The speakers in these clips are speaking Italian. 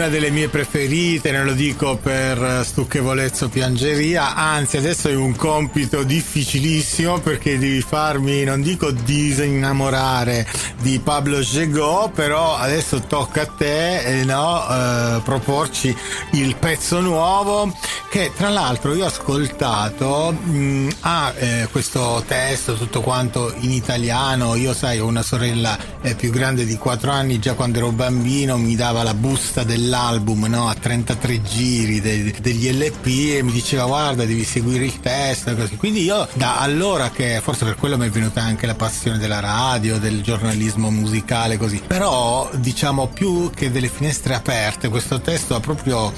una delle mie preferite, non lo dico per stucchevolezza o piangeria, anzi adesso è un compito difficilissimo perché devi farmi, non dico disinnamorare di Pablo Gégou, però adesso tocca a te proporci il pezzo nuovo che tra l'altro io ho ascoltato, ha questo testo tutto quanto in italiano. Io sai, ho una sorella più grande di 4 anni, già quando ero bambino mi dava la busta dell'album, no, a 33 giri degli LP e mi diceva guarda devi seguire il testo e così. Quindi io da allora, che forse per quello mi è venuta anche la passione della radio, del giornalismo musicale così, però diciamo più che delle finestre aperte questo testo ha proprio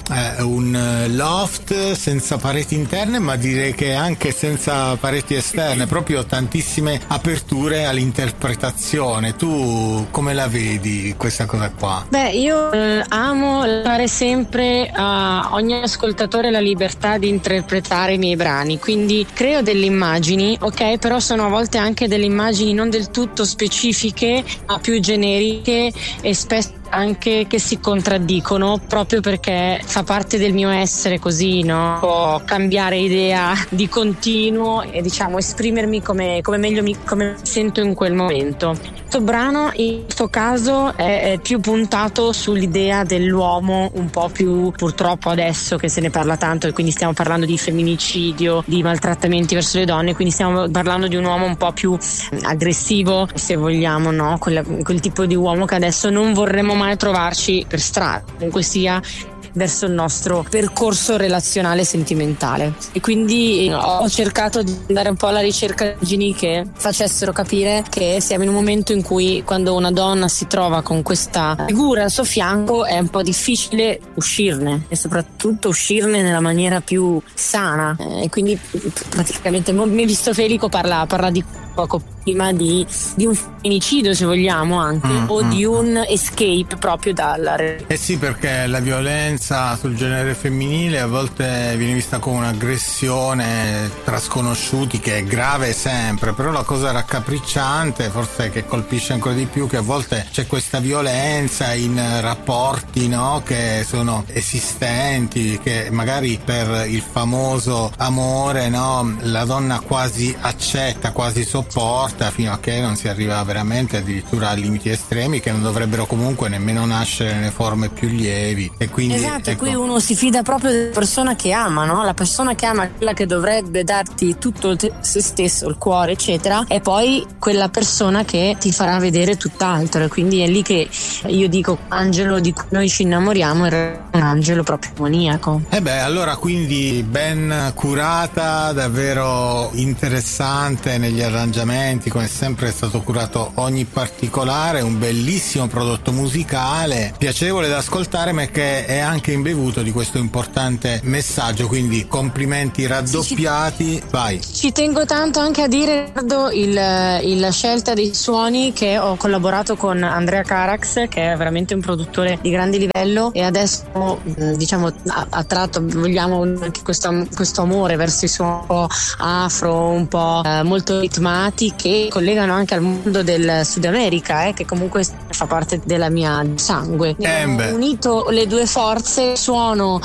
un loft senza pareti interne, ma direi che anche senza pareti esterne, proprio tantissime aperture all'interpretazione. Tu come la vedi questa cosa qua? Beh, io amo dare sempre a ogni ascoltatore la libertà di interpretare i miei brani, quindi creo delle immagini, ok, però sono a volte anche delle immagini non del tutto specifiche ma più generiche e spesso anche che si contraddicono, proprio perché fa parte del mio essere così, no? Può cambiare idea di continuo e diciamo esprimermi come meglio come sento in quel momento. Questo brano in questo caso è più puntato sull'idea dell'uomo, un po' più purtroppo adesso che se ne parla tanto e quindi stiamo parlando di femminicidio, di maltrattamenti verso le donne, quindi stiamo parlando di un uomo un po' più aggressivo, se vogliamo, no? Quel tipo di uomo che adesso non vorremmo mai trovarci per strada, comunque sia verso il nostro percorso relazionale sentimentale. E quindi ho cercato di andare un po' alla ricerca di immagini che facessero capire che siamo in un momento in cui quando una donna si trova con questa figura al suo fianco è un po' difficile uscirne e soprattutto uscirne nella maniera più sana, e quindi praticamente Mefistofelico parla di poco prima di un femminicidio, se vogliamo, anche o di un escape proprio dalla sì, perché la violenza sul genere femminile a volte viene vista come un'aggressione tra sconosciuti, che è grave sempre, però la cosa raccapricciante, forse che colpisce ancora di più, che a volte c'è questa violenza in rapporti, no, che sono esistenti, che magari per il famoso amore, no, la donna quasi accetta, quasi sopporta, fino a che non si arriva veramente addirittura a limiti estremi che non dovrebbero comunque nemmeno nascere nelle forme più lievi. E quindi esatto, qui uno si fida proprio della persona che ama, no? La persona che ama, quella che dovrebbe darti tutto se stesso, il cuore eccetera, e poi quella persona che ti farà vedere tutt'altro, e quindi è lì che io dico angelo di cui noi ci innamoriamo era un angelo proprio demoniaco. Allora quindi ben curata, davvero interessante negli arrangiamenti, come sempre è stato curato ogni particolare, un bellissimo prodotto musicale, piacevole da ascoltare ma che è anche imbevuto di questo importante messaggio, quindi complimenti raddoppiati. Vai. Ci tengo tanto anche a dire riguardo la scelta dei suoni, che ho collaborato con Andrea Carax, che è veramente un produttore di grande livello, e adesso diciamo a tratto vogliamo anche questo amore verso i suoni un po' afro, un po' molto ritmati, che collegano anche al mondo del Sud America, che comunque fa parte della mia sangue. Ho unito le due forze, suono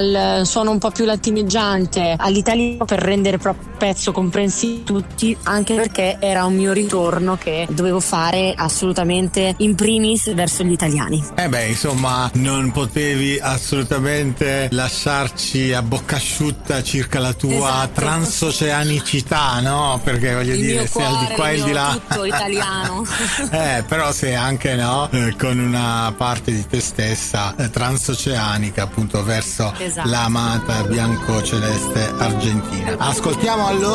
un po' più latineggiante all'italiano per rendere proprio il pezzo comprensibile a tutti, anche perché era un mio ritorno che dovevo fare assolutamente in primis verso gli italiani. Insomma non potevi assolutamente lasciarci a bocca asciutta circa la tua transoceanicità, no? Perché voglio dire, sei al di qua e al di là, tutto italiano. Però sei anche, no, con una parte di te stessa transoceanica, appunto verso l'amata bianco-celeste Argentina. Ascoltiamo allora